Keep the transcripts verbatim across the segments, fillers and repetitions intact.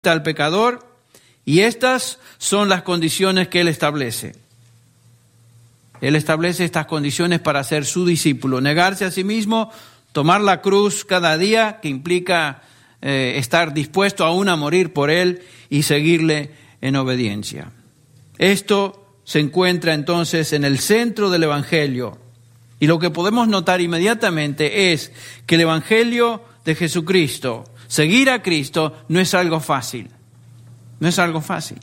al pecador, y estas son las condiciones que Él establece. Él establece estas condiciones para ser su discípulo: negarse a sí mismo, tomar la cruz cada día, que implica eh, estar dispuesto aún a morir por Él y seguirle en obediencia. Esto se encuentra entonces en el centro del Evangelio. Y lo que podemos notar inmediatamente es que el Evangelio de Jesucristo, seguir a Cristo, no es algo fácil. No es algo fácil.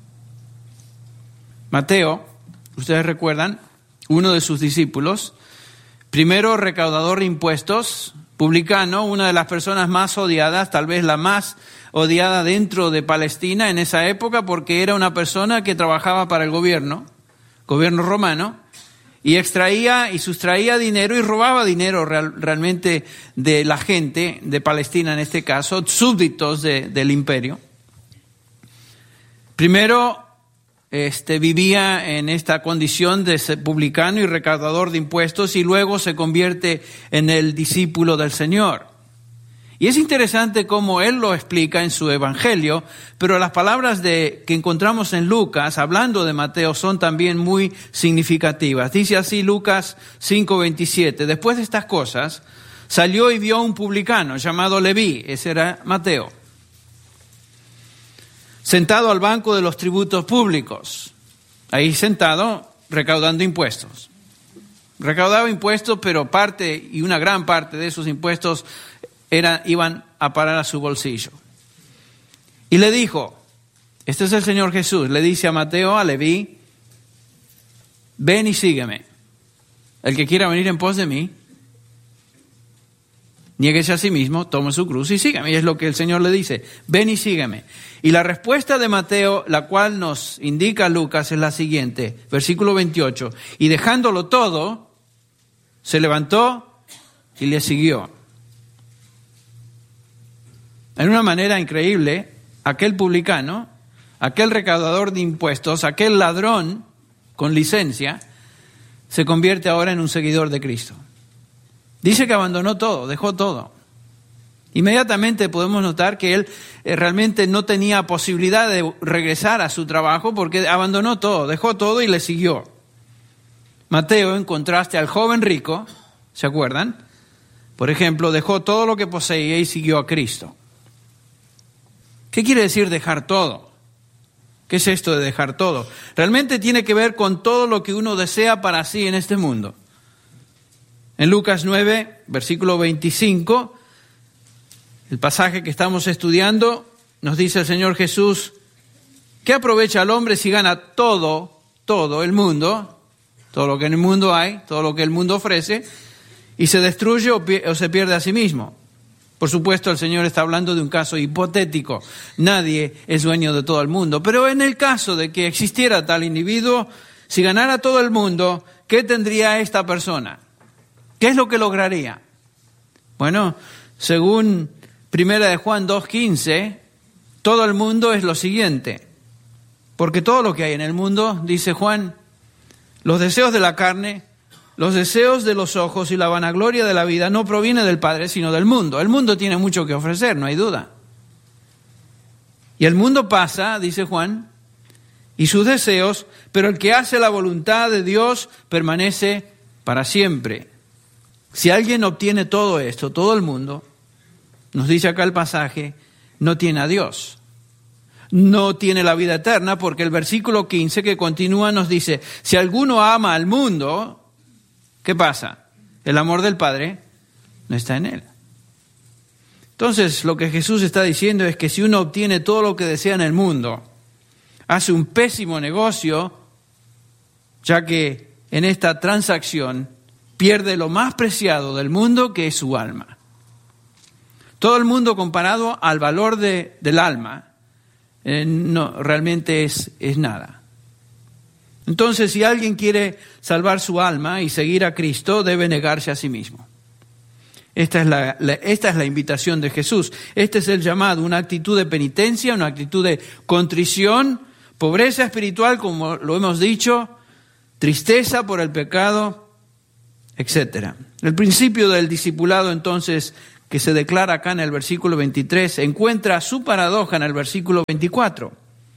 Mateo, ustedes recuerdan, uno de sus discípulos, primero recaudador de impuestos, publicano, una de las personas más odiadas, tal vez la más odiada dentro de Palestina en esa época, porque era una persona que trabajaba para el gobierno, gobierno romano, y extraía y sustraía dinero y robaba dinero real, realmente de la gente de Palestina, en este caso, súbditos de, del imperio. Primero, este, vivía en esta condición de ser publicano y recaudador de impuestos, y luego se convierte en el discípulo del Señor. Y es interesante cómo él lo explica en su evangelio, pero las palabras de, que encontramos en Lucas, hablando de Mateo, son también muy significativas. Dice así Lucas cinco veintisiete: después de estas cosas, salió y vio a un publicano llamado Leví, ese era Mateo, sentado al banco de los tributos públicos, ahí sentado recaudando impuestos. Recaudaba impuestos, pero parte y una gran parte de esos impuestos Era, iban a parar a su bolsillo. Y le dijo, este es el Señor Jesús, le dice a Mateo, a Leví: ven y sígueme. El que quiera venir en pos de mí, niéguese a sí mismo, tome su cruz y sígueme. Y es lo que el Señor le dice: ven y sígueme. Y la respuesta de Mateo, la cual nos indica Lucas, es la siguiente, versículo veintiocho: y dejándolo todo, se levantó y le siguió. En una manera increíble, aquel publicano, aquel recaudador de impuestos, aquel ladrón con licencia, se convierte ahora en un seguidor de Cristo. Dice que abandonó todo, dejó todo. Inmediatamente podemos notar que él realmente no tenía posibilidad de regresar a su trabajo, porque abandonó todo, dejó todo y le siguió. Mateo, en contraste al joven rico, ¿se acuerdan? Por ejemplo, dejó todo lo que poseía y siguió a Cristo. ¿Qué quiere decir dejar todo? ¿Qué es esto de dejar todo? Realmente tiene que ver con todo lo que uno desea para sí en este mundo. En Lucas nueve, versículo veinticinco, el pasaje que estamos estudiando, nos dice el Señor Jesús: ¿qué aprovecha el hombre si gana todo, todo el mundo, todo lo que en el mundo hay, todo lo que el mundo ofrece, y se destruye o, o se pierde a sí mismo? Por supuesto, el Señor está hablando de un caso hipotético. Nadie es dueño de todo el mundo. Pero en el caso de que existiera tal individuo, si ganara todo el mundo, ¿qué tendría esta persona? ¿Qué es lo que lograría? Bueno, según Primera de Juan dos quince, todo el mundo es lo siguiente. Porque todo lo que hay en el mundo, dice Juan, los deseos de la carne, los deseos de los ojos y la vanagloria de la vida no proviene del Padre, sino del mundo. El mundo tiene mucho que ofrecer, no hay duda. Y el mundo pasa, dice Juan, y sus deseos, pero el que hace la voluntad de Dios permanece para siempre. Si alguien obtiene todo esto, todo el mundo, nos dice acá el pasaje, no tiene a Dios. No tiene la vida eterna, porque el versículo quince que continúa nos dice: si alguno ama al mundo, ¿qué pasa? El amor del Padre no está en él. Entonces, lo que Jesús está diciendo es que si uno obtiene todo lo que desea en el mundo, hace un pésimo negocio, ya que en esta transacción pierde lo más preciado del mundo, que es su alma. Todo el mundo comparado al valor de, del alma, eh, no, realmente es, es nada. Entonces, si alguien quiere salvar su alma y seguir a Cristo, debe negarse a sí mismo. Esta es la, la, esta es la invitación de Jesús. Este es el llamado, una actitud de penitencia, una actitud de contrición, pobreza espiritual, como lo hemos dicho, tristeza por el pecado, etcétera. El principio del discipulado, entonces, que se declara acá en el versículo veintitrés encuentra su paradoja en el versículo veinticuatro.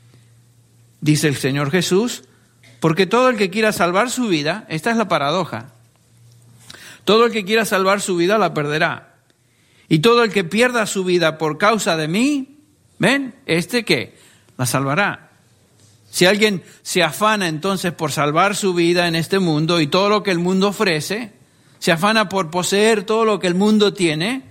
Dice el Señor Jesús, porque todo el que quiera salvar su vida, esta es la paradoja, todo el que quiera salvar su vida la perderá. Y todo el que pierda su vida por causa de mí, ¿ven? ¿Este qué? La salvará. Si alguien se afana entonces por salvar su vida en este mundo y todo lo que el mundo ofrece, se afana por poseer todo lo que el mundo tiene,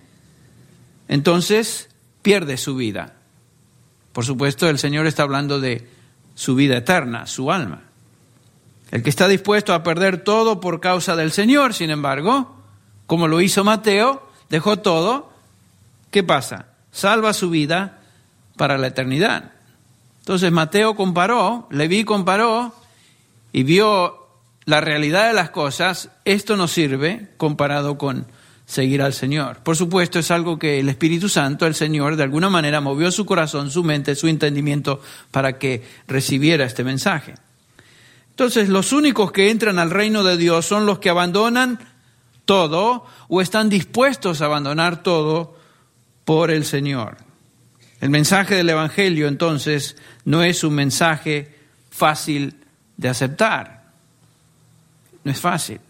entonces pierde su vida. Por supuesto, el Señor está hablando de su vida eterna, su alma. El que está dispuesto a perder todo por causa del Señor, sin embargo, como lo hizo Mateo, dejó todo, ¿qué pasa? Salva su vida para la eternidad. Entonces Mateo comparó, Leví comparó y vio la realidad de las cosas. Esto no sirve comparado con seguir al Señor. Por supuesto, es algo que el Espíritu Santo, el Señor, de alguna manera movió su corazón, su mente, su entendimiento para que recibiera este mensaje. Entonces, los únicos que entran al reino de Dios son los que abandonan todo o están dispuestos a abandonar todo por el Señor. El mensaje del Evangelio, entonces, no es un mensaje fácil de aceptar. No es fácil.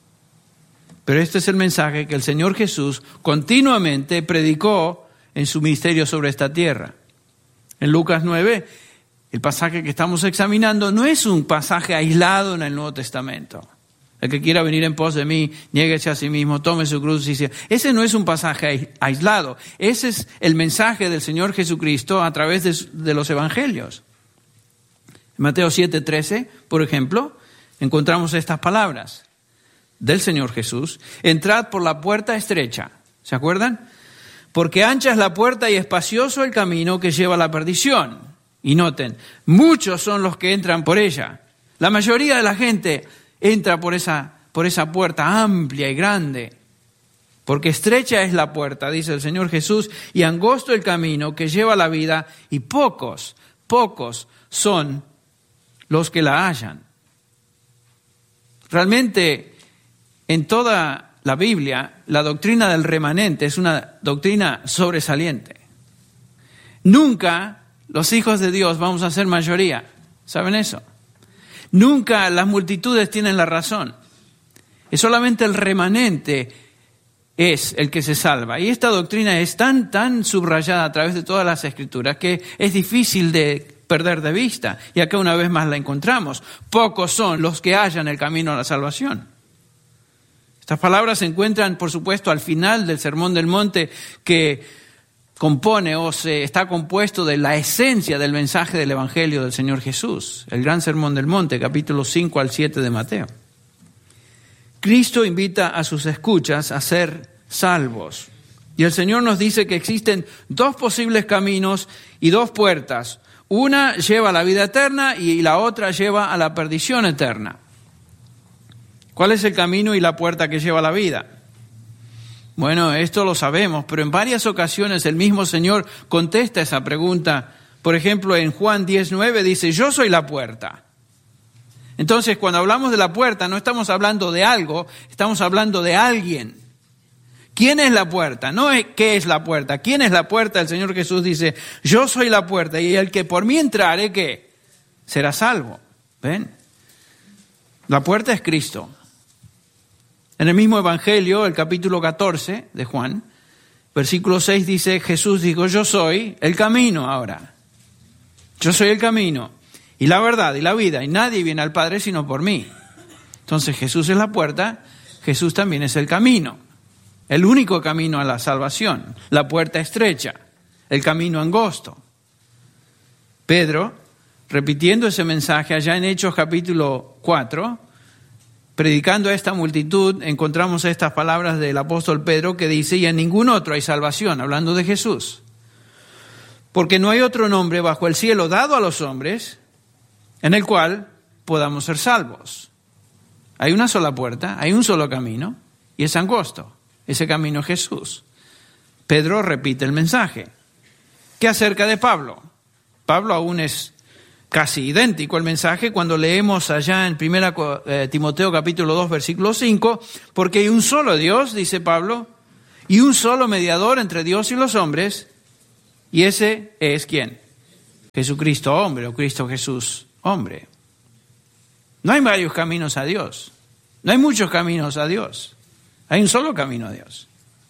Pero este es el mensaje que el Señor Jesús continuamente predicó en su ministerio sobre esta tierra. En Lucas nueve, el pasaje que estamos examinando no es un pasaje aislado en el Nuevo Testamento. El que quiera venir en pos de mí, niéguese a sí mismo, tome su cruz y siga. Ese no es un pasaje aislado. Ese es el mensaje del Señor Jesucristo a través de, de los evangelios. En Mateo siete trece, por ejemplo, encontramos estas palabras del Señor Jesús. Entrad por la puerta estrecha. ¿Se acuerdan? Porque ancha es la puerta y espacioso el camino que lleva a la perdición. Y noten, muchos son los que entran por ella. La mayoría de la gente entra por esa, por esa puerta amplia y grande. Porque estrecha es la puerta, dice el Señor Jesús, y angosto el camino que lleva a la vida, y pocos, pocos son los que la hallan. Realmente, en toda la Biblia, la doctrina del remanente es una doctrina sobresaliente. Nunca los hijos de Dios vamos a ser mayoría. ¿Saben eso? Nunca las multitudes tienen la razón. Es solamente el remanente es el que se salva. Y esta doctrina es tan, tan subrayada a través de todas las Escrituras que es difícil de perder de vista. Y acá una vez más la encontramos. Pocos son los que hallan el camino a la salvación. Estas palabras se encuentran, por supuesto, al final del Sermón del Monte, que compone o se está compuesto de la esencia del mensaje del Evangelio del Señor Jesús, el gran Sermón del Monte, capítulos cinco al siete de Mateo. Cristo invita a sus escuchas a ser salvos. Y el Señor nos dice que existen dos posibles caminos y dos puertas. Una lleva a la vida eterna y la otra lleva a la perdición eterna. ¿Cuál es el camino y la puerta que lleva a la vida? Bueno, esto lo sabemos, pero en varias ocasiones el mismo Señor contesta esa pregunta. Por ejemplo, en Juan diez nueve dice, yo soy la puerta. Entonces, cuando hablamos de la puerta, no estamos hablando de algo, estamos hablando de alguien. ¿Quién es la puerta? No es qué es la puerta. ¿Quién es la puerta? El Señor Jesús dice, yo soy la puerta, y el que por mí entrare, ¿qué? Será salvo. ¿Ven? La puerta es Cristo. En el mismo Evangelio, el capítulo catorce de Juan, versículo seis dice, Jesús dijo, yo soy el camino ahora. Yo soy el camino y la verdad y la vida, y nadie viene al Padre sino por mí. Entonces Jesús es la puerta, Jesús también es el camino. El único camino a la salvación, la puerta estrecha, el camino angosto. Pedro, repitiendo ese mensaje allá en Hechos capítulo cuatro, predicando a esta multitud, encontramos estas palabras del apóstol Pedro que dice, y en ningún otro hay salvación, hablando de Jesús. Porque no hay otro nombre bajo el cielo dado a los hombres en el cual podamos ser salvos. Hay una sola puerta, hay un solo camino, y es angosto. Ese camino es Jesús. Pedro repite el mensaje. ¿Qué acerca de Pablo? Pablo aún es casi idéntico el mensaje cuando leemos allá en primera Timoteo capítulo dos versículo cinco, porque hay un solo Dios, dice Pablo, y un solo mediador entre Dios y los hombres, y ese es ¿quién? Jesucristo hombre o Cristo Jesús hombre. No hay varios caminos a Dios, no hay muchos caminos a Dios, hay un solo camino a Dios.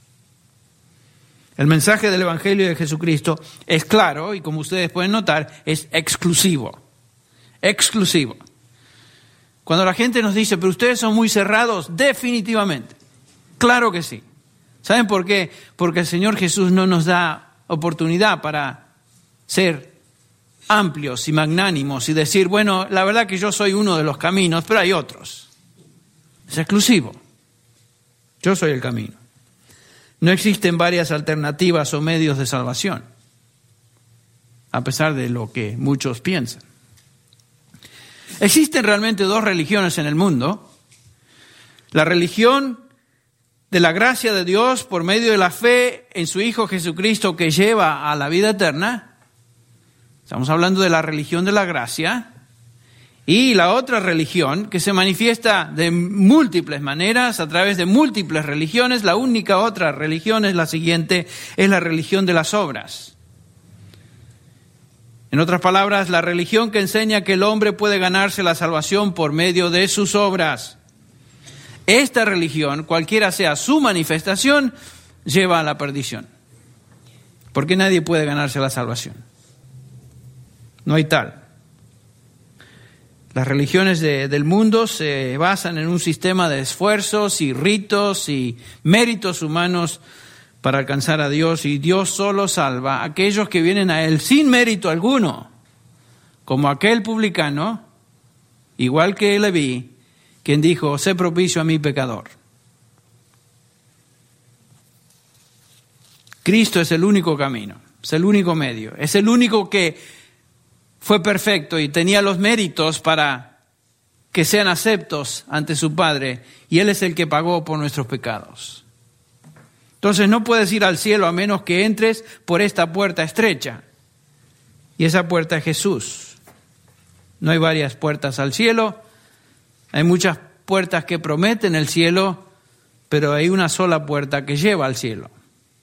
El mensaje del Evangelio de Jesucristo es claro y, como ustedes pueden notar, es exclusivo. Exclusivo. Cuando la gente nos dice, pero ustedes son muy cerrados, definitivamente. Claro que sí. ¿Saben por qué? Porque el Señor Jesús no nos da oportunidad para ser amplios y magnánimos y decir, bueno, la verdad que yo soy uno de los caminos, pero hay otros. Es exclusivo. Yo soy el camino. No existen varias alternativas o medios de salvación, a pesar de lo que muchos piensan. Existen realmente dos religiones en el mundo. La religión de la gracia de Dios por medio de la fe en su Hijo Jesucristo que lleva a la vida eterna. Estamos hablando de la religión de la gracia. Y la otra religión que se manifiesta de múltiples maneras, a través de múltiples religiones. La única otra religión es la siguiente, es la religión de las obras. En otras palabras, la religión que enseña que el hombre puede ganarse la salvación por medio de sus obras. Esta religión, cualquiera sea su manifestación, lleva a la perdición. Porque nadie puede ganarse la salvación. No hay tal. Las religiones de, del mundo se basan en un sistema de esfuerzos y ritos y méritos humanos para alcanzar a Dios, y Dios solo salva a aquellos que vienen a Él sin mérito alguno, como aquel publicano, igual que Leví, quien dijo, sé propicio a mi pecador. Cristo es el único camino, es el único medio, es el único que fue perfecto y tenía los méritos para que sean aceptos ante su Padre, y Él es el que pagó por nuestros pecados. Entonces no puedes ir al cielo a menos que entres por esta puerta estrecha, y esa puerta es Jesús. No hay varias puertas al cielo, hay muchas puertas que prometen el cielo, pero hay una sola puerta que lleva al cielo.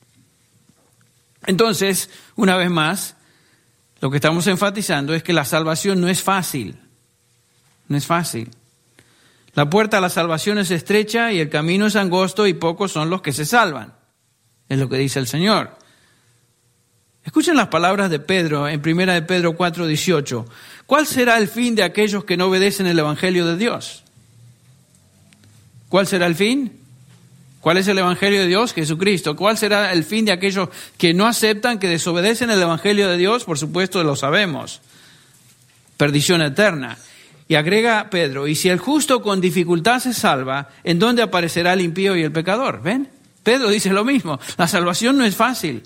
Entonces, una vez más, lo que estamos enfatizando es que la salvación no es fácil, no es fácil. La puerta a la salvación es estrecha y el camino es angosto y pocos son los que se salvan. Es lo que dice el Señor. Escuchen las palabras de Pedro en primera de Pedro cuatro dieciocho. ¿Cuál será el fin de aquellos que no obedecen el Evangelio de Dios? ¿Cuál será el fin? ¿Cuál es el Evangelio de Dios? Jesucristo. ¿Cuál será el fin de aquellos que no aceptan, que desobedecen el Evangelio de Dios? Por supuesto, lo sabemos. Perdición eterna. Y agrega Pedro, y si el justo con dificultad se salva, ¿en dónde aparecerá el impío y el pecador? ¿Ven? Pedro dice lo mismo. La salvación no es fácil.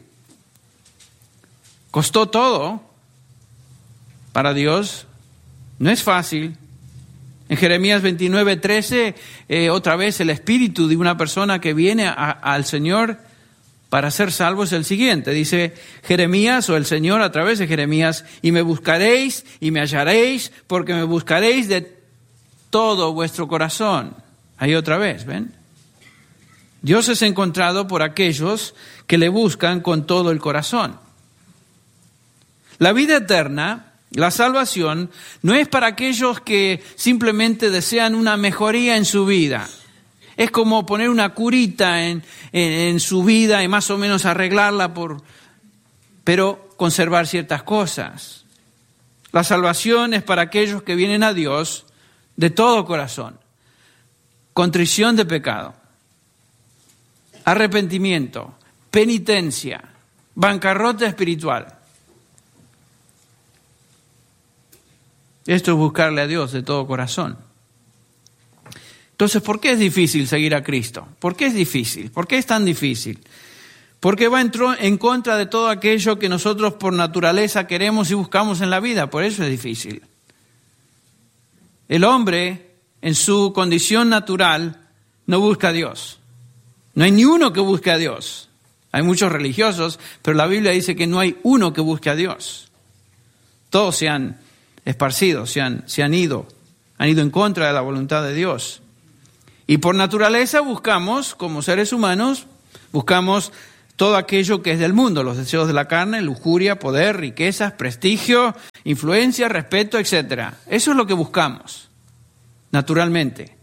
Costó todo para Dios. No es fácil. En Jeremías veintinueve trece, eh, otra vez el espíritu de una persona que viene a, al Señor para ser salvo es el siguiente. Dice Jeremías, o el Señor a través de Jeremías, y me buscaréis y me hallaréis, porque me buscaréis de todo vuestro corazón. Ahí otra vez, ¿ven? Dios es encontrado por aquellos que le buscan con todo el corazón. La vida eterna, la salvación, no es para aquellos que simplemente desean una mejoría en su vida. Es como poner una curita en, en, en su vida y más o menos arreglarla, por, pero conservar ciertas cosas. La salvación es para aquellos que vienen a Dios de todo corazón. Contrición de pecado, arrepentimiento, penitencia, bancarrota espiritual. Esto es buscarle a Dios de todo corazón. Entonces, ¿por qué es difícil seguir a Cristo? ¿Por qué es difícil? ¿Por qué es tan difícil? Porque va en contra de todo aquello que nosotros por naturaleza queremos y buscamos en la vida. Por eso es difícil. El hombre, en su condición natural, no busca a Dios. No hay ni uno que busque a Dios. Hay muchos religiosos, pero la Biblia dice que no hay uno que busque a Dios. Todos se han esparcidos, se han, se han ido, han ido en contra de la voluntad de Dios. Y por naturaleza buscamos, como seres humanos, Buscamos todo aquello que es del mundo, los deseos de la carne, lujuria, poder, riquezas, prestigio, influencia, respeto, etcétera. Eso es lo que buscamos, naturalmente.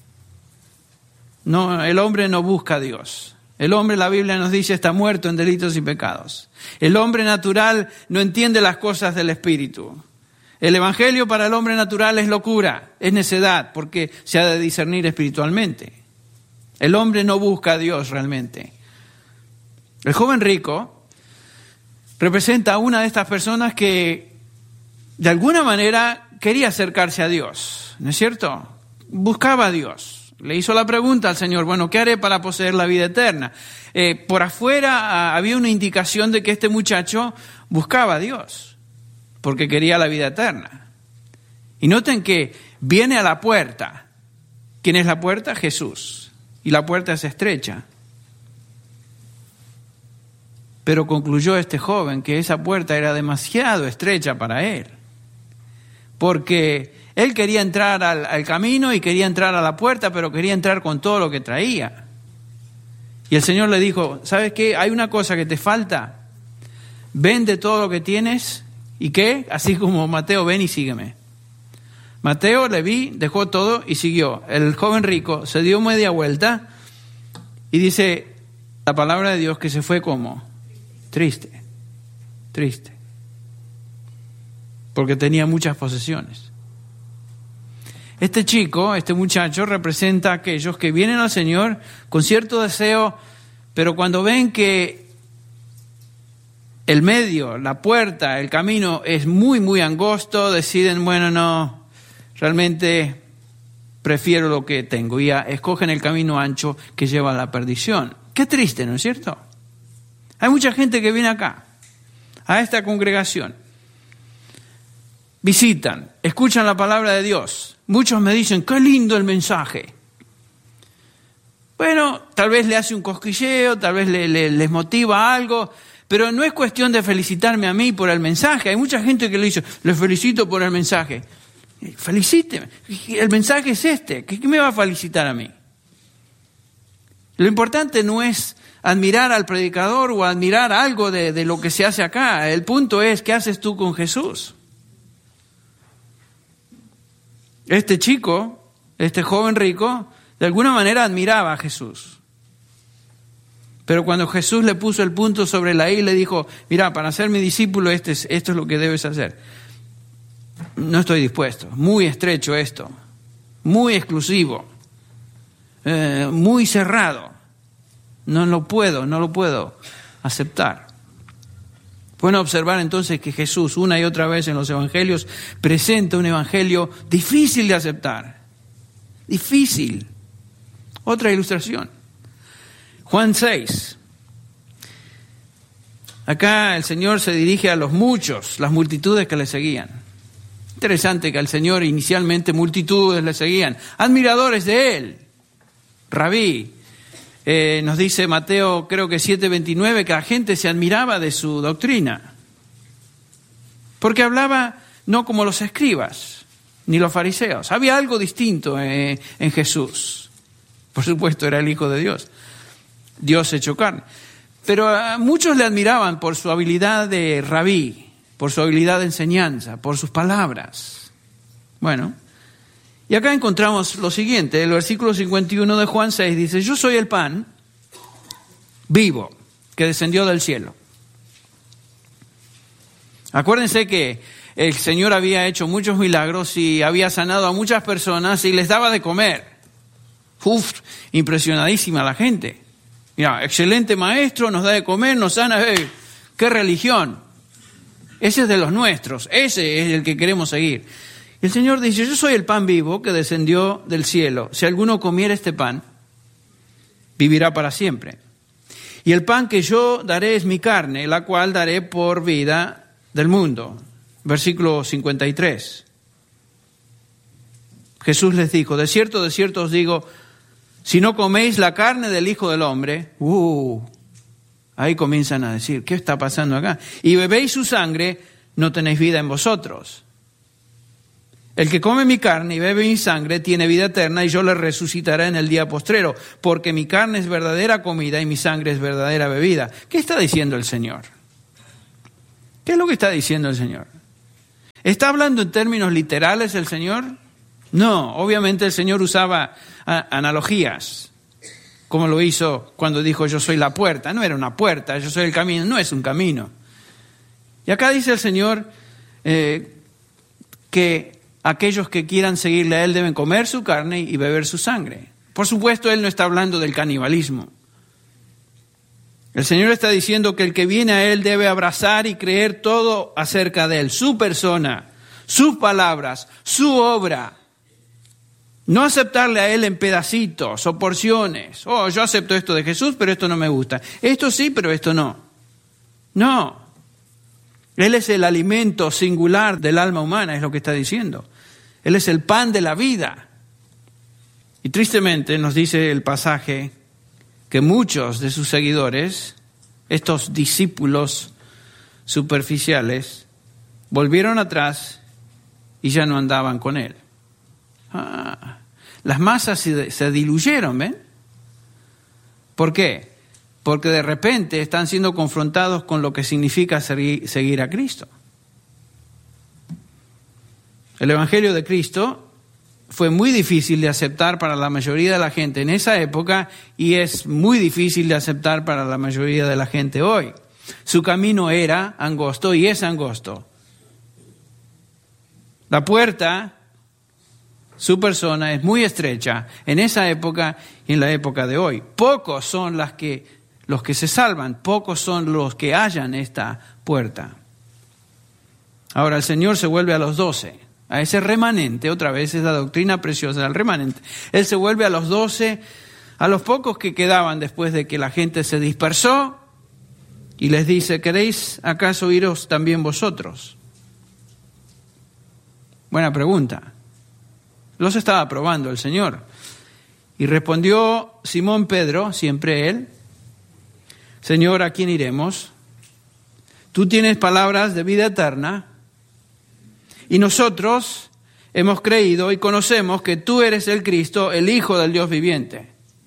No, el hombre no busca a Dios. El hombre, la Biblia nos dice, está muerto en delitos y pecados. El hombre natural no entiende las cosas del Espíritu. El Evangelio para el hombre natural es locura, es necedad, porque se ha de discernir espiritualmente. El hombre no busca a Dios realmente. El joven rico representa a una de estas personas que de alguna manera quería acercarse a Dios, ¿no es cierto? Buscaba a Dios. Le hizo la pregunta al Señor, bueno, ¿qué haré para poseer la vida eterna? Eh, por afuera ah, había una indicación de que este muchacho buscaba a Dios, porque quería la vida eterna. Y noten que viene a la puerta. ¿Quién es la puerta? Jesús. Y la puerta es estrecha. Pero concluyó este joven que esa puerta era demasiado estrecha para él. Porque él quería entrar al, al camino y quería entrar a la puerta, pero quería entrar con todo lo que traía. Y el Señor le dijo, ¿sabes qué? Hay una cosa que te falta. Vende todo lo que tienes. ¿Y qué? Así como Mateo, ven y sígueme. Mateo, le vi, dejó todo y siguió. El joven rico se dio media vuelta y dice la palabra de Dios que se fue como triste, triste. Porque tenía muchas posesiones. Este chico, este muchacho, representa a aquellos que vienen al Señor con cierto deseo, pero cuando ven que el medio, la puerta, el camino es muy, muy angosto, deciden, bueno, no, realmente prefiero lo que tengo. Y escogen el camino ancho que lleva a la perdición. Qué triste, ¿no es cierto? Hay mucha gente que viene acá, a esta congregación. Visitan, escuchan la palabra de Dios. Muchos me dicen, qué lindo el mensaje. Bueno, tal vez le hace un cosquilleo, tal vez le, le, les motiva algo, pero no es cuestión de felicitarme a mí por el mensaje. Hay mucha gente que le dice, le felicito por el mensaje. Felicíteme, el mensaje es este, ¿qué me va a felicitar a mí? Lo importante no es admirar al predicador o admirar algo de, de lo que se hace acá. El punto es, ¿qué haces tú con Jesús? Este chico, este joven rico, de alguna manera admiraba a Jesús. Pero cuando Jesús le puso el punto sobre la I, le dijo, mira, para ser mi discípulo, este es, esto es lo que debes hacer. No estoy dispuesto. Muy estrecho esto. Muy exclusivo. Eh, muy cerrado. No lo puedo, no lo puedo aceptar. Bueno, observar entonces que Jesús una y otra vez en los evangelios presenta un evangelio difícil de aceptar. Difícil. Otra ilustración. Juan seis. Acá el Señor se dirige a los muchos, las multitudes que le seguían. Interesante que al Señor inicialmente multitudes le seguían, admiradores de Él. Rabí. Eh, nos dice Mateo, creo que siete veintinueve, que la gente se admiraba de su doctrina. Porque hablaba no como los escribas, ni los fariseos. Había algo distinto eh, en Jesús. Por supuesto, era el Hijo de Dios. Dios hecho carne. Pero a muchos le admiraban por su habilidad de rabí, por su habilidad de enseñanza, por sus palabras. Bueno, y acá encontramos lo siguiente, el versículo cincuenta y uno de Juan seis dice, yo soy el pan vivo que descendió del cielo. Acuérdense que el Señor había hecho muchos milagros y había sanado a muchas personas y les daba de comer. Uf, impresionadísima la gente. Mira, excelente maestro, nos da de comer, nos sana. ¡Eh! ¡Qué religión! Ese es de los nuestros, ese es el que queremos seguir. El Señor dice, yo soy el pan vivo que descendió del cielo. Si alguno comiera este pan, vivirá para siempre. Y el pan que yo daré es mi carne, la cual daré por vida del mundo. Versículo cincuenta y tres. Jesús les dijo, de cierto, de cierto os digo, si no coméis la carne del Hijo del Hombre, uh, ahí comienzan a decir, ¿qué está pasando acá? Y bebéis su sangre, no tenéis vida en vosotros. El que come mi carne y bebe mi sangre tiene vida eterna y yo le resucitaré en el día postrero, porque mi carne es verdadera comida y mi sangre es verdadera bebida. ¿Qué está diciendo el Señor? ¿Qué es lo que está diciendo el Señor? ¿Está hablando en términos literales el Señor? No, obviamente el Señor usaba a, analogías, como lo hizo cuando dijo yo soy la puerta. No era una puerta, yo soy el camino, no es un camino. Y acá dice el Señor eh, que aquellos que quieran seguirle a Él deben comer su carne y beber su sangre. Por supuesto, Él no está hablando del canibalismo. El Señor está diciendo que el que viene a Él debe abrazar y creer todo acerca de Él, su persona, sus palabras, su obra. No aceptarle a Él en pedacitos o porciones. Oh, yo acepto esto de Jesús, pero esto no me gusta. Esto sí, pero esto no. No. Él es el alimento singular del alma humana, es lo que está diciendo. Él es el pan de la vida. Y tristemente nos dice el pasaje que muchos de sus seguidores, estos discípulos superficiales, volvieron atrás y ya no andaban con Él. Ah, las masas se, se diluyeron, ¿ven? ¿Por qué? Porque de repente están siendo confrontados con lo que significa seguir, seguir a Cristo. El Evangelio de Cristo fue muy difícil de aceptar para la mayoría de la gente en esa época y es muy difícil de aceptar para la mayoría de la gente hoy. Su camino era angosto y es angosto. La puerta, su persona, es muy estrecha en esa época y en la época de hoy. Pocos son las que, los que se salvan, pocos son los que hallan esta puerta. Ahora el Señor se vuelve a los doce. A ese remanente, otra vez es la doctrina preciosa del remanente. Él se vuelve a los doce, a los pocos que quedaban después de que la gente se dispersó, y les dice, ¿queréis acaso iros también vosotros? Buena pregunta. Los estaba probando el Señor. Y respondió Simón Pedro, siempre él, Señor, ¿a quién iremos? Tú tienes palabras de vida eterna. Y nosotros hemos creído y conocemos que tú eres el Cristo, el Hijo del Dios viviente.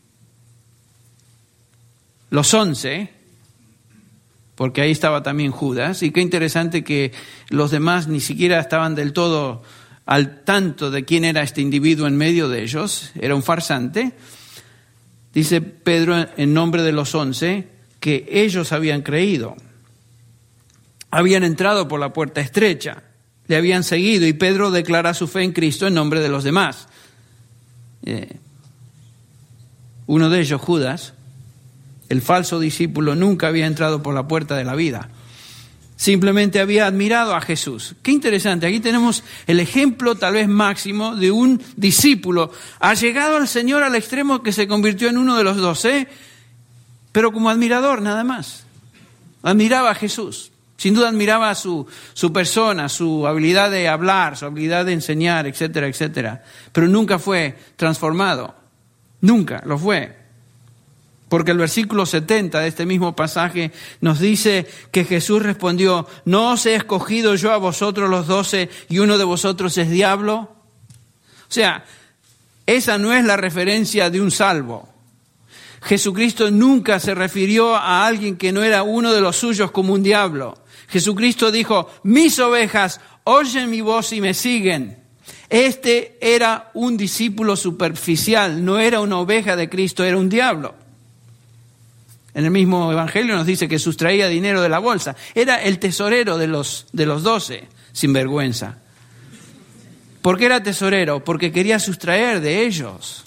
Los once, porque ahí estaba también Judas, y qué interesante que los demás ni siquiera estaban del todo al tanto de quién era este individuo en medio de ellos, era un farsante. Dice Pedro en nombre de los once que ellos habían creído, habían entrado por la puerta estrecha, le habían seguido, y Pedro declara su fe en Cristo en nombre de los demás. Eh, uno de ellos, Judas, el falso discípulo, nunca había entrado por la puerta de la vida. Simplemente había admirado a Jesús. Qué interesante, aquí tenemos el ejemplo tal vez máximo de un discípulo. Ha llegado al Señor al extremo que se convirtió en uno de los doce, pero como admirador nada más. Admiraba a Jesús. Sin duda admiraba su, su persona, su habilidad de hablar, su habilidad de enseñar, etcétera, etcétera. Pero nunca fue transformado. Nunca lo fue. Porque el versículo setenta de este mismo pasaje nos dice que Jesús respondió, ¿no os he escogido yo a vosotros los doce y uno de vosotros es diablo? O sea, esa no es la referencia de un salvo. Jesucristo nunca se refirió a alguien que no era uno de los suyos como un diablo. Jesucristo dijo, mis ovejas oyen mi voz y me siguen. Este era un discípulo superficial, no era una oveja de Cristo, era un diablo. En el mismo Evangelio nos dice que sustraía dinero de la bolsa. Era el tesorero de los, de los doce, sin vergüenza. ¿Por qué era tesorero? Porque quería sustraer de ellos.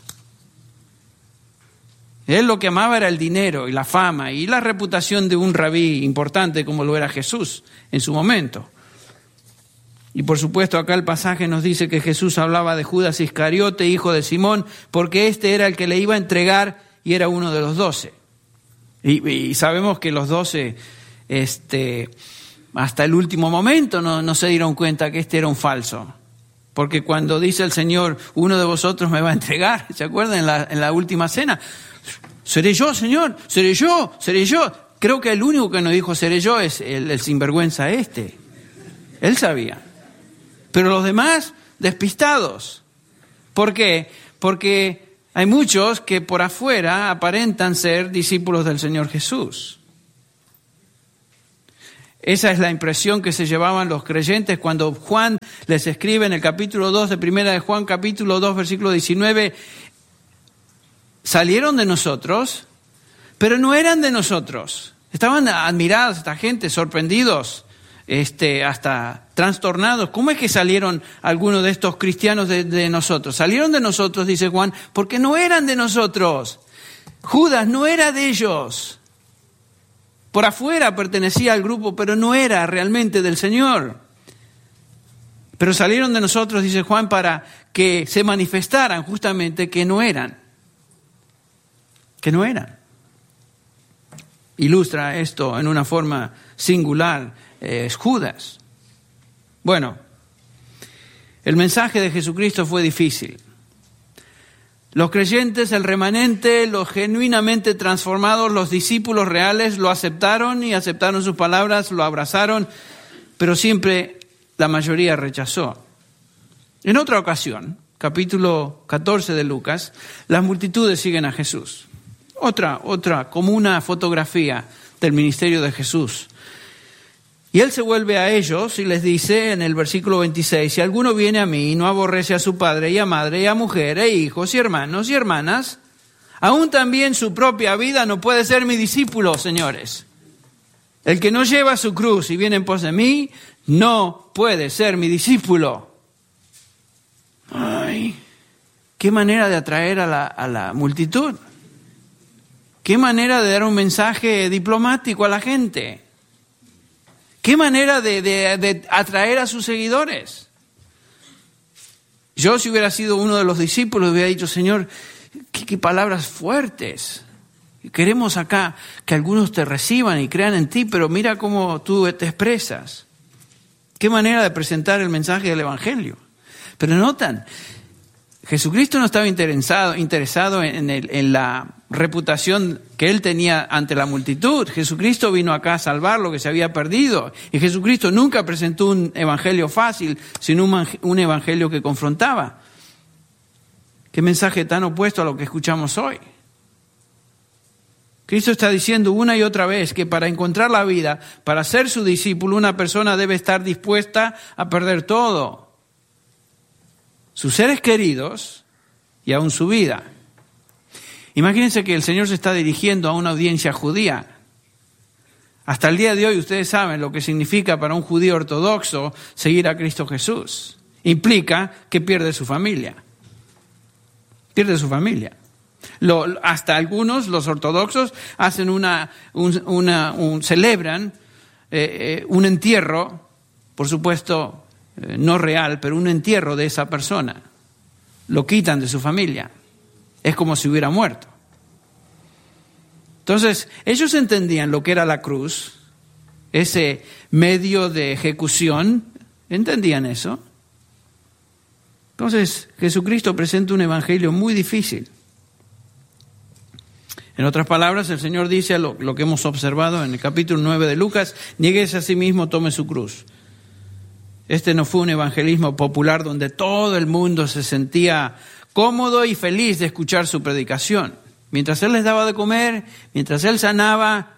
Él lo que amaba era el dinero y la fama y la reputación de un rabí importante como lo era Jesús en su momento. Y por supuesto acá el pasaje nos dice que Jesús hablaba de Judas Iscariote, hijo de Simón, porque este era el que le iba a entregar y era uno de los doce. Y, y sabemos que los doce, este, hasta el último momento no, no se dieron cuenta que este era un falso. Porque cuando dice el Señor, uno de vosotros me va a entregar, ¿se acuerdan en la, en la última cena? ¿Seré yo, Señor? ¿Seré yo? ¿Seré yo? Creo que el único que nos dijo seré yo es el, el sinvergüenza este. Él sabía. Pero los demás despistados. ¿Por qué? Porque hay muchos que por afuera aparentan ser discípulos del Señor Jesús. Esa es la impresión que se llevaban los creyentes cuando Juan les escribe en el capítulo dos de Primera de Juan, capítulo dos, versículo diecinueve, salieron de nosotros, pero no eran de nosotros. Estaban admirados esta gente, sorprendidos, este, hasta trastornados. ¿Cómo es que salieron algunos de estos cristianos de, de nosotros? Salieron de nosotros, dice Juan, porque no eran de nosotros. Judas no era de ellos. Por afuera pertenecía al grupo, pero no era realmente del Señor. Pero salieron de nosotros, dice Juan, para que se manifestaran justamente que no eran. Que no eran. Ilustra esto en una forma singular, eh, es Judas. Bueno, el mensaje de Jesucristo fue difícil. Los creyentes, el remanente, los genuinamente transformados, los discípulos reales lo aceptaron y aceptaron sus palabras, lo abrazaron, pero siempre la mayoría rechazó. En otra ocasión, capítulo catorce de Lucas, las multitudes siguen a Jesús. Otra, otra, como una fotografía del ministerio de Jesús. Y Él se vuelve a ellos y les dice en el versículo veintiséis, si alguno viene a mí y no aborrece a su padre y a madre y a mujer e hijos y hermanos y hermanas, aún también su propia vida no puede ser mi discípulo, señores. El que no lleva su cruz y viene en pos de mí, no puede ser mi discípulo. Ay, qué manera de atraer a la, a la multitud. Qué manera de dar un mensaje diplomático a la gente. Qué manera de, de, de atraer a sus seguidores. Yo, si hubiera sido uno de los discípulos, hubiera dicho, Señor, qué, qué palabras fuertes. Queremos acá que algunos te reciban y crean en ti, pero mira cómo tú te expresas. Qué manera de presentar el mensaje del Evangelio. Pero notan, Jesucristo no estaba interesado, interesado en, el, en la reputación que Él tenía ante la multitud. Jesucristo vino acá a salvar lo que se había perdido. Y Jesucristo nunca presentó un evangelio fácil, sino un, un evangelio que confrontaba. Qué mensaje tan opuesto a lo que escuchamos hoy. Cristo está diciendo una y otra vez que para encontrar la vida, para ser su discípulo, una persona debe estar dispuesta a perder todo. Sus seres queridos y aún su vida. Imagínense que el Señor se está dirigiendo a una audiencia judía. Hasta el día de hoy ustedes saben lo que significa para un judío ortodoxo seguir a Cristo Jesús. Implica que pierde su familia. Pierde su familia. Lo, hasta algunos, los ortodoxos, hacen una, un, una, un, celebran eh, eh, un entierro, por supuesto, eh, no real, pero un entierro de esa persona. Lo quitan de su familia. Es como si hubiera muerto. Entonces, ellos entendían lo que era la cruz, ese medio de ejecución, entendían eso. Entonces, Jesucristo presenta un evangelio muy difícil. En otras palabras, el Señor dice lo, lo que hemos observado en el capítulo nueve de Lucas, niéguese a sí mismo, tome su cruz. Este no fue un evangelismo popular donde todo el mundo se sentía cómodo y feliz de escuchar su predicación. Mientras Él les daba de comer, mientras Él sanaba.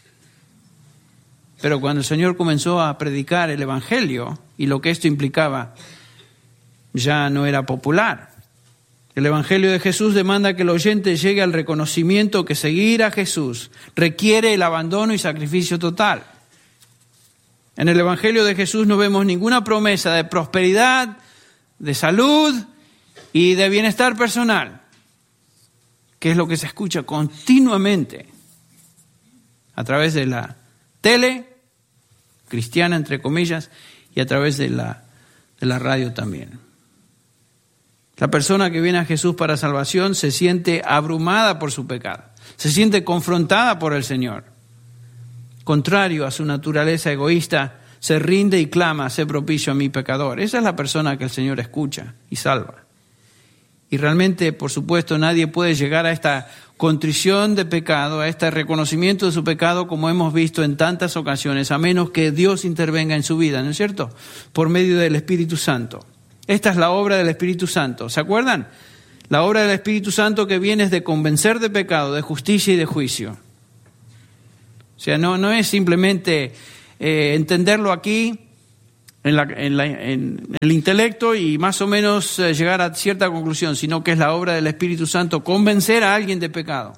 Pero cuando el Señor comenzó a predicar el evangelio y lo que esto implicaba, ya no era popular. El evangelio de Jesús demanda que el oyente llegue al reconocimiento que seguir a Jesús requiere el abandono y sacrificio total. En el evangelio de Jesús no vemos ninguna promesa de prosperidad, de salud y de bienestar personal, que es lo que se escucha continuamente a través de la tele, cristiana entre comillas, y a través de la, de la radio también. La persona que viene a Jesús para salvación se siente abrumada por su pecado, se siente confrontada por el Señor. Contrario a su naturaleza egoísta, se rinde y clama, sé propicio a mi pecador. Esa es la persona que el Señor escucha y salva. Y realmente, por supuesto, nadie puede llegar a esta contrición de pecado, a este reconocimiento de su pecado, como hemos visto en tantas ocasiones, a menos que Dios intervenga en su vida, ¿no es cierto? Por medio del Espíritu Santo. Esta es la obra del Espíritu Santo. ¿Se acuerdan? La obra del Espíritu Santo que viene es de convencer de pecado, de justicia y de juicio. O sea, no, no es simplemente eh, entenderlo aquí en, la, en, la, en el intelecto y más o menos eh, llegar a cierta conclusión, sino que es la obra del Espíritu Santo convencer a alguien de pecado.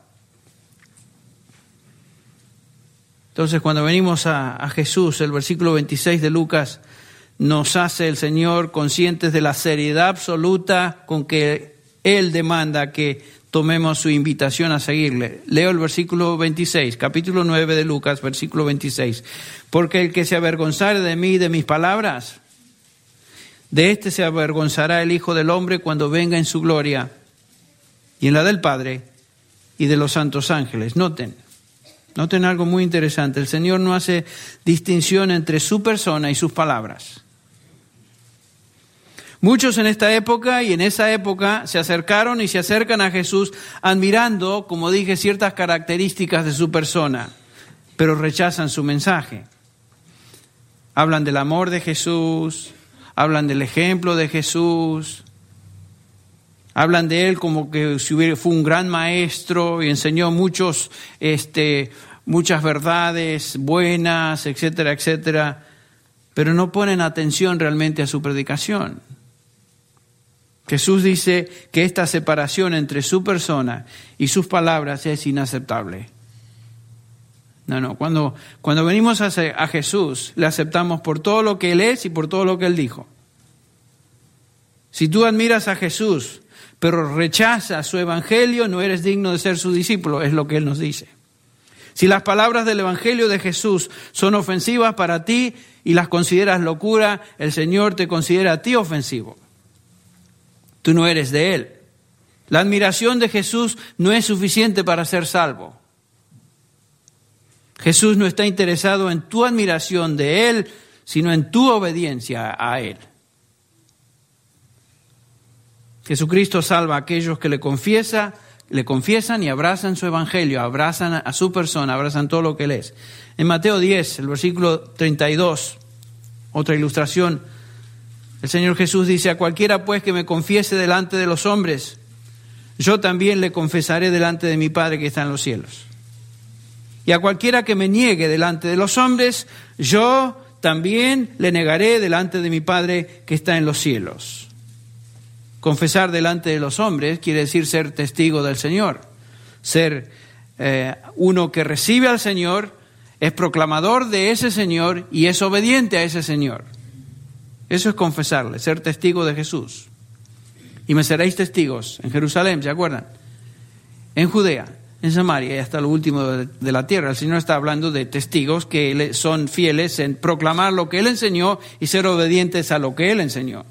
Entonces, cuando venimos a, a Jesús, el versículo veintiséis de Lucas nos hace el Señor conscientes de la seriedad absoluta con que Él demanda que tomemos su invitación a seguirle. Leo el versículo veintiséis, capítulo nueve de Lucas, versículo veintiséis. Porque el que se avergonzare de mí y de mis palabras, de éste se avergonzará el Hijo del Hombre cuando venga en su gloria y en la del Padre y de los santos ángeles. Noten, noten algo muy interesante. El Señor no hace distinción entre su persona y sus palabras. Muchos en esta época y en esa época se acercaron y se acercan a Jesús admirando, como dije, ciertas características de su persona, pero rechazan su mensaje. Hablan del amor de Jesús, hablan del ejemplo de Jesús, hablan de Él como que si hubiera, fue un gran maestro y enseñó muchos, este, muchas verdades buenas, etcétera, etcétera, pero no ponen atención realmente a su predicación. Jesús dice que esta separación entre su persona y sus palabras es inaceptable. No, no, cuando, cuando venimos a, a Jesús, le aceptamos por todo lo que Él es y por todo lo que Él dijo. Si tú admiras a Jesús, pero rechazas su evangelio, no eres digno de ser su discípulo, es lo que Él nos dice. Si las palabras del evangelio de Jesús son ofensivas para ti y las consideras locura, el Señor te considera a ti ofensivo. Tú no eres de Él. La admiración de Jesús no es suficiente para ser salvo. Jesús no está interesado en tu admiración de Él, sino en tu obediencia a Él. Jesucristo salva a aquellos que le confiesa, le confiesan y abrazan su evangelio, abrazan a su persona, abrazan todo lo que Él es. En Mateo diez, el versículo treinta y dos, otra ilustración, el Señor Jesús dice: a cualquiera pues que me confiese delante de los hombres, yo también le confesaré delante de mi Padre que está en los cielos. Y a cualquiera que me niegue delante de los hombres, yo también le negaré delante de mi Padre que está en los cielos. Confesar delante de los hombres quiere decir ser testigo del Señor. Ser eh, uno que recibe al Señor, es proclamador de ese Señor y es obediente a ese Señor. Eso es confesarle, ser testigo de Jesús. Y me seréis testigos en Jerusalén, ¿se acuerdan? En Judea, en Samaria y hasta lo último de la tierra. El Señor está hablando de testigos que son fieles en proclamar lo que Él enseñó y ser obedientes a lo que Él enseñó.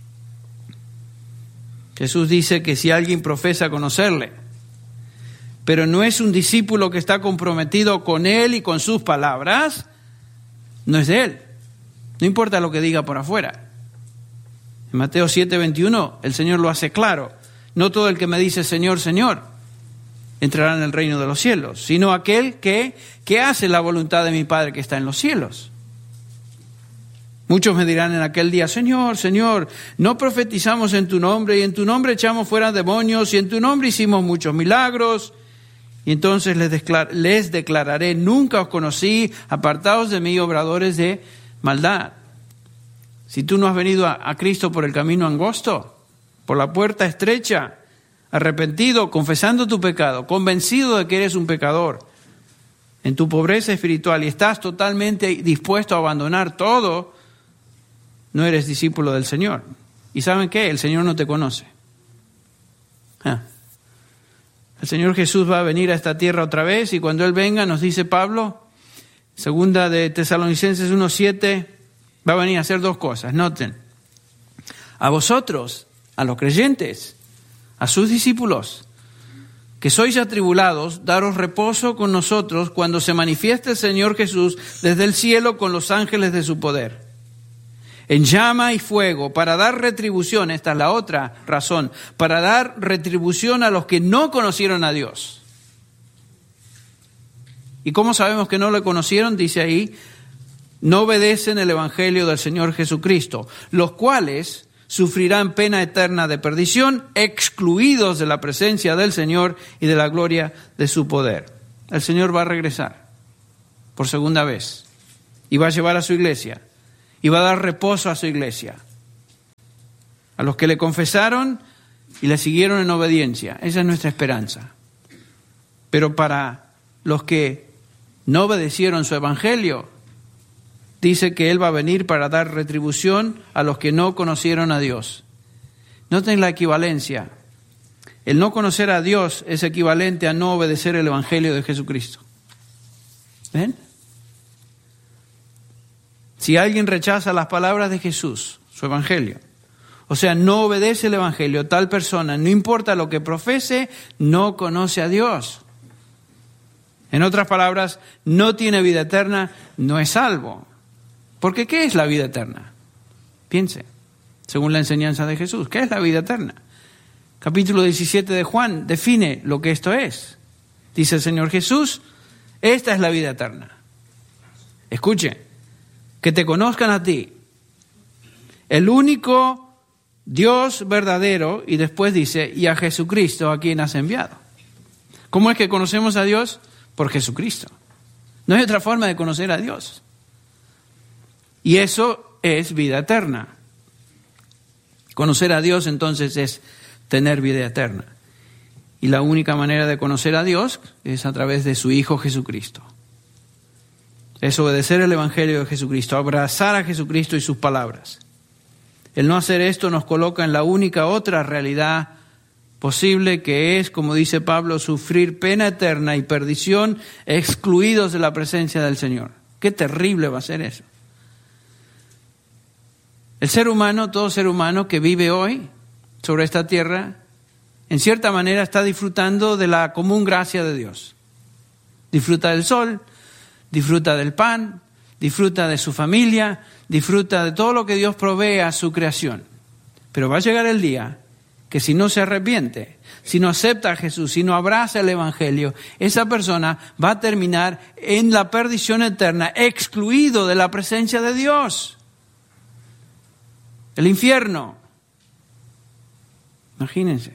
Jesús dice que si alguien profesa conocerle, pero no es un discípulo que está comprometido con Él y con sus palabras, no es de Él. No importa lo que diga por afuera. En Mateo siete veintiuno el Señor lo hace claro. No todo el que me dice Señor, Señor, entrará en el reino de los cielos, sino aquel que, que hace la voluntad de mi Padre que está en los cielos. Muchos me dirán en aquel día: Señor, Señor, no profetizamos en tu nombre, y en tu nombre echamos fuera demonios, y en tu nombre hicimos muchos milagros. Y entonces les, declar- les declararé: nunca os conocí, apartaos de mí, obradores de maldad. Si tú no has venido a, a Cristo por el camino angosto, por la puerta estrecha, arrepentido, confesando tu pecado, convencido de que eres un pecador, en tu pobreza espiritual, y estás totalmente dispuesto a abandonar todo, no eres discípulo del Señor. ¿Y saben qué? El Señor no te conoce. Ah. El Señor Jesús va a venir a esta tierra otra vez, y cuando Él venga, nos dice Pablo, segunda de Tesalonicenses uno siete, va a venir a hacer dos cosas. Noten, a vosotros, a los creyentes, a sus discípulos, que sois atribulados, daros reposo con nosotros cuando se manifieste el Señor Jesús desde el cielo con los ángeles de su poder, en llama y fuego, para dar retribución. Esta es la otra razón, para dar retribución a los que no conocieron a Dios. ¿Y cómo sabemos que no le conocieron? Dice ahí, no obedecen el evangelio del Señor Jesucristo, los cuales sufrirán pena eterna de perdición, excluidos de la presencia del Señor y de la gloria de su poder. El Señor va a regresar por segunda vez y va a llevar a su iglesia y va a dar reposo a su iglesia, a los que le confesaron y le siguieron en obediencia. Esa es nuestra esperanza. Pero para los que no obedecieron su evangelio, dice que Él va a venir para dar retribución a los que no conocieron a Dios. Noten la equivalencia. El no conocer a Dios es equivalente a no obedecer el evangelio de Jesucristo. ¿Ven? Si alguien rechaza las palabras de Jesús, su evangelio, o sea, no obedece el evangelio, tal persona, no importa lo que profese, no conoce a Dios. En otras palabras, no tiene vida eterna, no es salvo. Porque ¿qué es la vida eterna? Piense, según la enseñanza de Jesús, ¿qué es la vida eterna? Capítulo diecisiete de Juan define lo que esto es. Dice el Señor Jesús, esta es la vida eterna. Escuche, que te conozcan a ti, el único Dios verdadero, y después dice, y a Jesucristo a quien has enviado. ¿Cómo es que conocemos a Dios? Por Jesucristo. No hay otra forma de conocer a Dios. Y eso es vida eterna. Conocer a Dios entonces es tener vida eterna. Y la única manera de conocer a Dios es a través de su Hijo Jesucristo. Es obedecer el Evangelio de Jesucristo, abrazar a Jesucristo y sus palabras. El no hacer esto nos coloca en la única otra realidad posible, que es, como dice Pablo, sufrir pena eterna y perdición, excluidos de la presencia del Señor. Qué terrible va a ser eso. El ser humano, todo ser humano que vive hoy sobre esta tierra, en cierta manera está disfrutando de la común gracia de Dios. Disfruta del sol, disfruta del pan, disfruta de su familia, disfruta de todo lo que Dios provee a su creación. Pero va a llegar el día que si no se arrepiente, si no acepta a Jesús, si no abraza el Evangelio, esa persona va a terminar en la perdición eterna, excluido de la presencia de Dios. El infierno. Imagínense.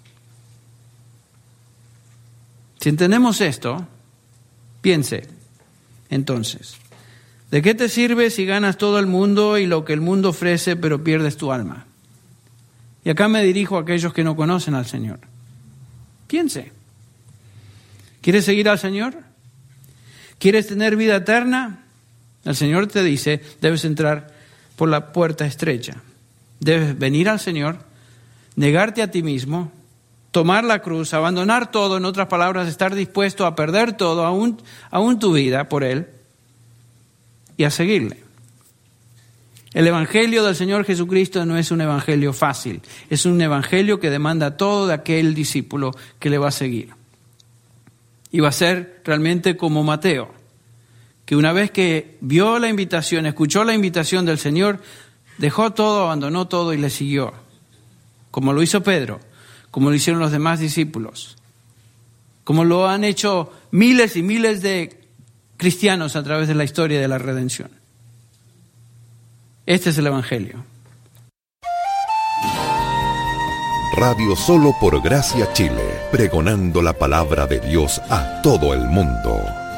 Si entendemos esto, piense, entonces, ¿de qué te sirve si ganas todo el mundo y lo que el mundo ofrece, pero pierdes tu alma? Y acá me dirijo a aquellos que no conocen al Señor. Piense. ¿Quieres seguir al Señor? ¿Quieres tener vida eterna? El Señor te dice, debes entrar por la puerta estrecha. Debes venir al Señor, negarte a ti mismo, tomar la cruz, abandonar todo, en otras palabras, estar dispuesto a perder todo, aún, aún tu vida por Él, y a seguirle. El Evangelio del Señor Jesucristo no es un evangelio fácil, es un evangelio que demanda todo de aquel discípulo que le va a seguir. Y va a ser realmente como Mateo, que una vez que vio la invitación, escuchó la invitación del Señor, dejó todo, abandonó todo y le siguió. Como lo hizo Pedro, como lo hicieron los demás discípulos, como lo han hecho miles y miles de cristianos a través de la historia de la redención. Este es el Evangelio. Radio Solo por Gracia Chile, pregonando la palabra de Dios a todo el mundo.